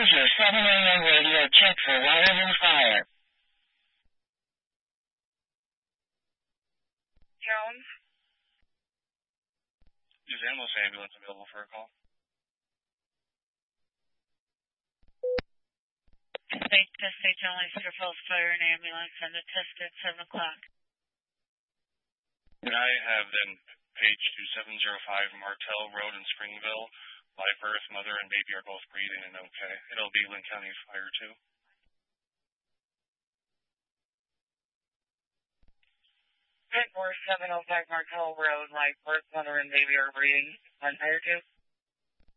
is your 7 a.m. radio check for wires and fire. Jones? Is Ambulance available for a call? State only Cedar Falls Fire and Ambulance and the test at 7 o'clock. Can I have them page 2705 Martell Road in Springville? Live birth, mother and baby are both breathing and okay. It'll be Lynn County Fire too. Pit 705 Martell Road, live birth, mother and baby are breathing on Fire 2.